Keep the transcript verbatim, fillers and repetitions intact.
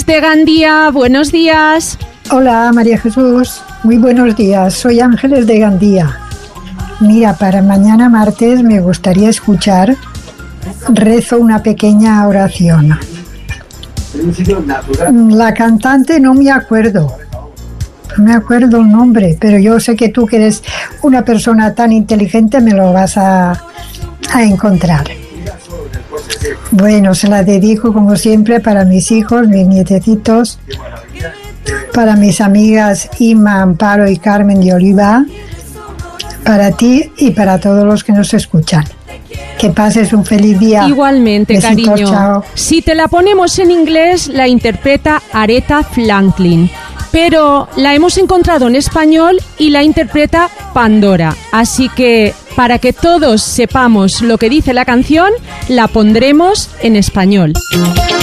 Ángeles de Gandía, buenos días. Hola María Jesús, muy buenos días, soy Ángeles de Gandía. Mira, para mañana martes me gustaría escuchar Rezo una pequeña oración. La cantante no me acuerdo, no me acuerdo el nombre, pero yo sé que tú que eres una persona tan inteligente me lo vas a, a encontrar. Bueno, se la dedico como siempre para mis hijos, mis nietecitos, para mis amigas Inma, Amparo y Carmen de Oliva, para ti y para todos los que nos escuchan. Que pases un feliz día. Igualmente, besitos, cariño. Chao. Si te la ponemos en inglés, la interpreta Aretha Franklin, pero la hemos encontrado en español y la interpreta Pandora. Así que, para que todos sepamos lo que dice la canción, la pondremos en español.